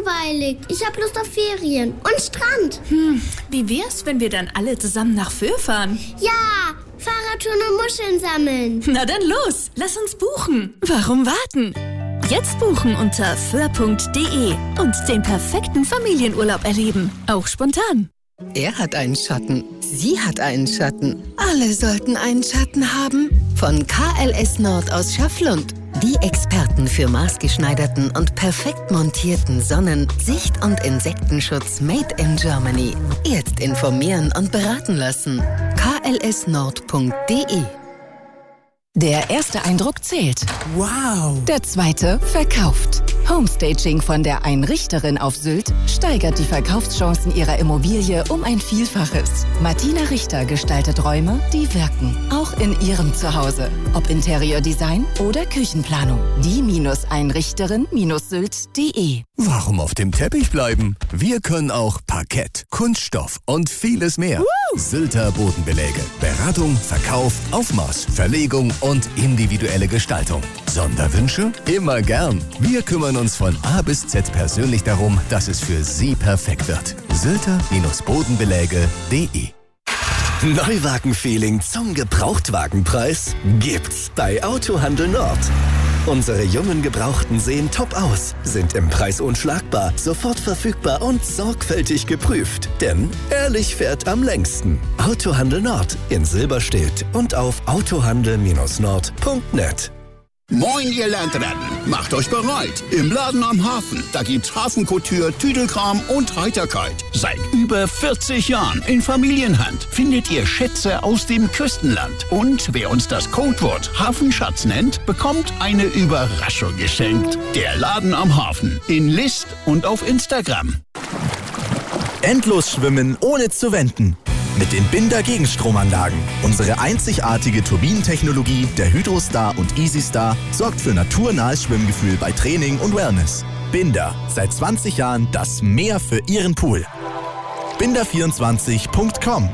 langweilig. Ich hab Lust auf Ferien und Strand. Wie wär's, wenn wir dann alle zusammen nach Föhr fahren? Ja, Fahrradtouren und Muscheln sammeln. Na dann los, lass uns buchen. Warum warten? Jetzt buchen unter föhr.de und den perfekten Familienurlaub erleben. Auch spontan. Er hat einen Schatten. Sie hat einen Schatten. Alle sollten einen Schatten haben. Von KLS Nord aus Schafflund. Die Experten für maßgeschneiderten und perfekt montierten Sonnen-, Sicht- und Insektenschutz made in Germany. Jetzt informieren und beraten lassen. klsnord.de. Der erste Eindruck zählt. Wow! Der zweite verkauft. Homestaging von der Einrichterin auf Sylt steigert die Verkaufschancen ihrer Immobilie um ein Vielfaches. Martina Richter gestaltet Räume, die wirken. Auch in ihrem Zuhause. Ob Interieurdesign oder Küchenplanung. Die-Einrichterin-sylt.de. Warum auf dem Teppich bleiben? Wir können auch Parkett, Kunststoff und vieles mehr. Sylter Bodenbeläge. Beratung, Verkauf, Aufmaß, Verlegung und individuelle Gestaltung. Sonderwünsche? Immer gern. Wir kümmern uns von A bis Z persönlich darum, dass es für Sie perfekt wird. Sylter-Bodenbeläge.de. Neuwagen-Feeling zum Gebrauchtwagenpreis gibt's bei Autohandel Nord. Unsere jungen Gebrauchten sehen top aus, sind im Preis unschlagbar, sofort verfügbar und sorgfältig geprüft. Denn ehrlich fährt am längsten. Autohandel Nord in Silberstedt und auf autohandel-nord.net. Moin, ihr Landratten! Macht euch bereit! Im Laden am Hafen, da gibt's Hafenkouture, Tüdelkram und Heiterkeit. Seit über 40 Jahren in Familienhand findet ihr Schätze aus dem Küstenland. Und wer uns das Codewort Hafenschatz nennt, bekommt eine Überraschung geschenkt. Der Laden am Hafen in List und auf Instagram. Endlos schwimmen ohne zu wenden. Mit den Binder Gegenstromanlagen. Unsere einzigartige Turbinentechnologie der Hydrostar und EasyStar sorgt für naturnahes Schwimmgefühl bei Training und Wellness. Binder, seit 20 Jahren das Meer für Ihren Pool. Binder24.com.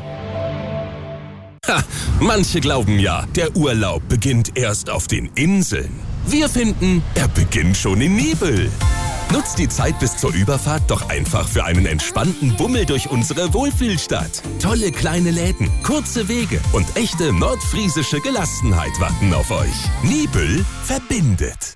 Manche glauben ja, der Urlaub beginnt erst auf den Inseln. Wir finden, er beginnt schon in Nibel. Nutzt die Zeit bis zur Überfahrt doch einfach für einen entspannten Bummel durch unsere Wohlfühlstadt. Tolle kleine Läden, kurze Wege und echte nordfriesische Gelassenheit warten auf euch. Nibel verbindet.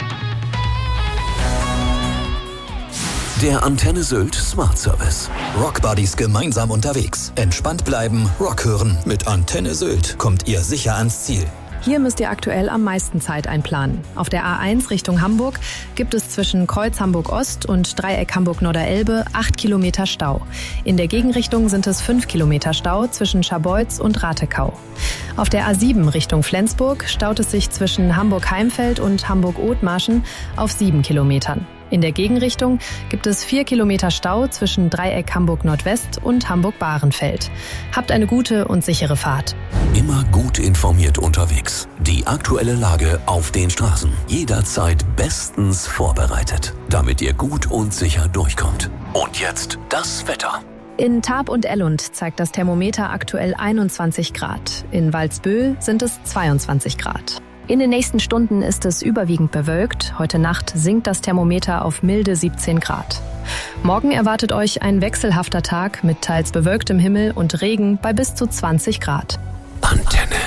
Der Antenne Sylt Smart Service. Rockbuddies gemeinsam unterwegs. Entspannt bleiben, Rock hören. Mit Antenne Sylt kommt ihr sicher ans Ziel. Hier müsst ihr aktuell am meisten Zeit einplanen. Auf der A1 Richtung Hamburg gibt es zwischen Kreuz Hamburg-Ost und Dreieck Hamburg-Norderelbe 8 Kilometer Stau. In der Gegenrichtung sind es 5 Kilometer Stau zwischen Scharbeutz und Ratekau. Auf der A7 Richtung Flensburg staut es sich zwischen Hamburg-Heimfeld und Hamburg-Othmarschen auf 7 Kilometern. In der Gegenrichtung gibt es 4 Kilometer Stau zwischen Dreieck Hamburg-Nordwest und Hamburg-Bahrenfeld. Habt eine gute und sichere Fahrt. Immer gut informiert unterwegs. Die aktuelle Lage auf den Straßen. Jederzeit bestens vorbereitet, damit ihr gut und sicher durchkommt. Und jetzt das Wetter. In Tarp und Ellund zeigt das Thermometer aktuell 21 Grad. In Waldsbühl sind es 22 Grad. In den nächsten Stunden ist es überwiegend bewölkt. Heute Nacht sinkt das Thermometer auf milde 17 Grad. Morgen erwartet euch ein wechselhafter Tag mit teils bewölktem Himmel und Regen bei bis zu 20 Grad. Antenne.